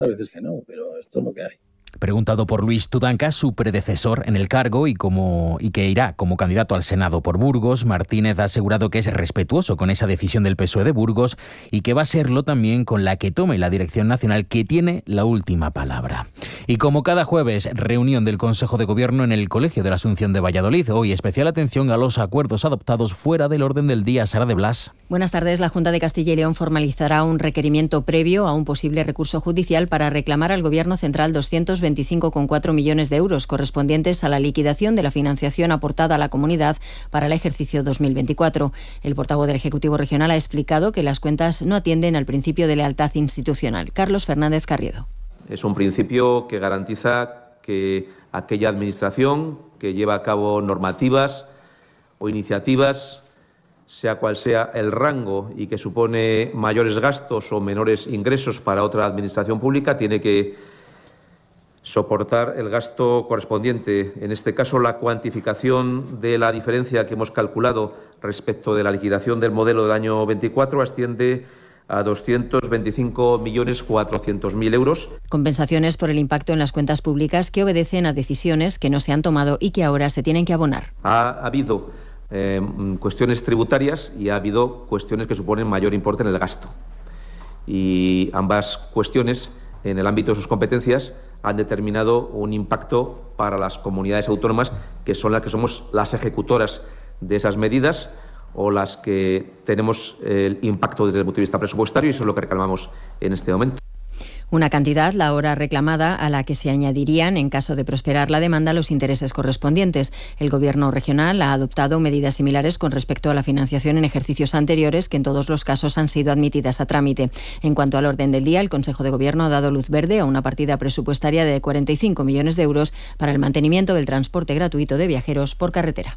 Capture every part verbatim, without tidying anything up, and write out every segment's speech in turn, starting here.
a veces que no, pero esto es lo que hay. Preguntado por Luis Tudanca, su predecesor en el cargo y, como, y que irá como candidato al Senado por Burgos, Martínez ha asegurado que es respetuoso con esa decisión del P S O E de Burgos y que va a serlo también con la que tome la dirección nacional, que tiene la última palabra. Y como cada jueves, reunión del Consejo de Gobierno en el Colegio de la Asunción de Valladolid. Hoy especial atención a los acuerdos adoptados fuera del orden del día. Sara de Blas. Buenas tardes. La Junta de Castilla y León formalizará un requerimiento previo a un posible recurso judicial para reclamar al Gobierno central doscientos veinticinco coma cuatro millones de euros correspondientes a la liquidación de la financiación aportada a la comunidad para el ejercicio dos mil veinticuatro. El portavoz del Ejecutivo Regional ha explicado que las cuentas no atienden al principio de lealtad institucional. Carlos Fernández Carriedo. Es un principio que garantiza que aquella administración que lleva a cabo normativas o iniciativas, sea cual sea el rango, y que supone mayores gastos o menores ingresos para otra administración pública, tiene que soportar el gasto correspondiente. En este caso, la cuantificación de la diferencia que hemos calculado respecto de la liquidación del modelo del año veinticuatro asciende a doscientos veinticinco millones cuatrocientos mil euros. Compensaciones por el impacto en las cuentas públicas que obedecen a decisiones que no se han tomado y que ahora se tienen que abonar. Ha habido eh, cuestiones tributarias y ha habido cuestiones que suponen mayor importe en el gasto. Y ambas cuestiones, en el ámbito de sus competencias, han determinado un impacto para las comunidades autónomas, que son las que somos las ejecutoras de esas medidas o las que tenemos el impacto desde el punto de vista presupuestario, y eso es lo que reclamamos en este momento. Una cantidad, la ahora reclamada, a la que se añadirían, en caso de prosperar la demanda, los intereses correspondientes. El Gobierno regional ha adoptado medidas similares con respecto a la financiación en ejercicios anteriores, que en todos los casos han sido admitidas a trámite. En cuanto al orden del día, el Consejo de Gobierno ha dado luz verde a una partida presupuestaria de cuarenta y cinco millones de euros para el mantenimiento del transporte gratuito de viajeros por carretera.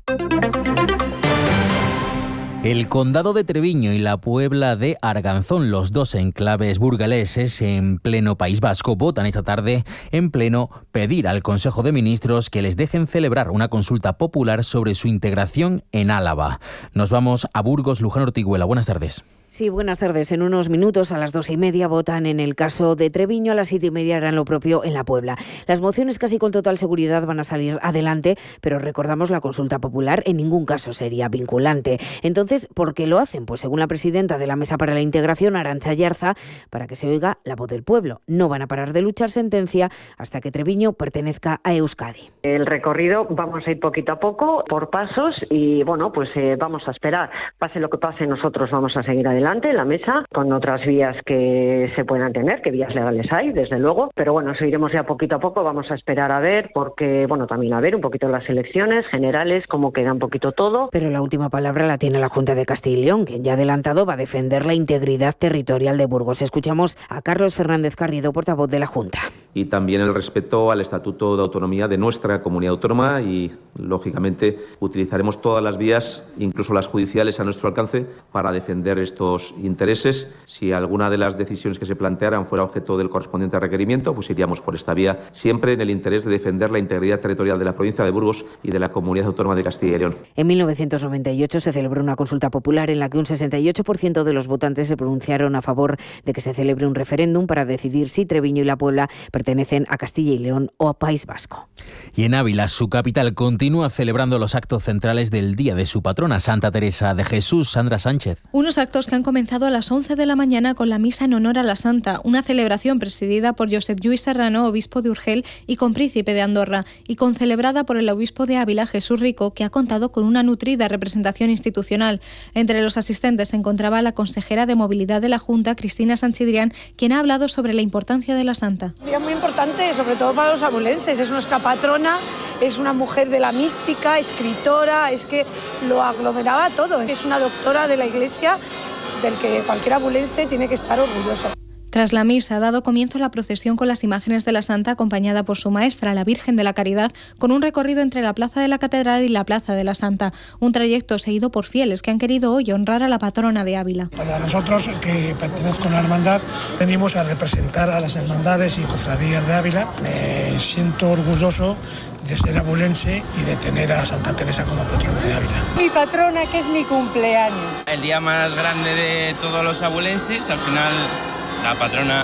El Condado de Treviño y la Puebla de Arganzón, los dos enclaves burgaleses en pleno País Vasco, votan esta tarde en pleno pedir al Consejo de Ministros que les dejen celebrar una consulta popular sobre su integración en Álava. Nos vamos a Burgos. Luján Ortiguela, buenas tardes. Sí, buenas tardes. En unos minutos, a las dos y media, votan en el caso de Treviño. A las siete y media harán lo propio en la Puebla. Las mociones casi con total seguridad van a salir adelante, pero recordamos, la consulta popular en ningún caso sería vinculante. Entonces, ¿por qué lo hacen? Pues según la presidenta de la Mesa para la Integración, Arantxa Ayarza, para que se oiga la voz del pueblo. No van a parar de luchar, sentencia, hasta que Treviño pertenezca a Euskadi. El recorrido vamos a ir poquito a poco, por pasos, y bueno, pues eh, vamos a esperar. Pase lo que pase, nosotros vamos a seguir adelante en la mesa, con otras vías que se puedan tener, que vías legales hay, desde luego, pero bueno, seguiremos ya poquito a poco, vamos a esperar a ver, porque, bueno, también a ver un poquito las elecciones generales, cómo queda un poquito todo. Pero la última palabra la tiene la Junta de Castilla y León, quien ya ha adelantado va a defender la integridad territorial de Burgos. Escuchamos a Carlos Fernández Carriedo, portavoz de la Junta. Y también el respeto al Estatuto de Autonomía de nuestra comunidad autónoma, y, lógicamente, utilizaremos todas las vías, incluso las judiciales, a nuestro alcance para defender estos intereses. Si alguna de las decisiones que se plantearan fuera objeto del correspondiente requerimiento, pues iríamos por esta vía, siempre en el interés de defender la integridad territorial de la provincia de Burgos y de la comunidad autónoma de Castilla y León. En mil novecientos noventa y ocho se celebró una consulta popular en la que un sesenta y ocho por ciento de los votantes se pronunciaron a favor de que se celebre un referéndum para decidir si Treviño y la Puebla pertenecen a Castilla y León o a País Vasco. Y en Ávila, su capital, continúa celebrando los actos centrales del día de su patrona, Santa Teresa de Jesús. Sandra Sánchez. Unos actos que han comenzado a las once de la mañana con la misa en honor a la Santa, una celebración presidida por Josep Lluís Serrano, obispo de Urgel y compríncipe de Andorra, y concelebrada por el obispo de Ávila, Jesús Rico, que ha contado con una nutrida representación institucional. Entre los asistentes se encontraba la consejera de Movilidad de la Junta, Cristina Sanchidrián, quien ha hablado sobre la importancia de la Santa. Un día muy importante, sobre todo para los abulenses, es nuestra patrona, es una mujer de la mística, escritora, es que lo aglomeraba todo, es una doctora de la Iglesia, del que cualquier abulense tiene que estar orgulloso. Tras la misa ha dado comienzo la procesión con las imágenes de la Santa, acompañada por su maestra, la Virgen de la Caridad, con un recorrido entre la Plaza de la Catedral y la Plaza de la Santa. Un trayecto seguido por fieles que han querido hoy honrar a la patrona de Ávila. Para nosotros, que pertenezco a una hermandad, venimos a representar a las hermandades y cofradías de Ávila. Me siento orgulloso de ser abulense y de tener a Santa Teresa como patrona de Ávila. Mi patrona, que es mi cumpleaños. El día más grande de todos los abulenses, al final la patrona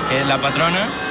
que es la patrona,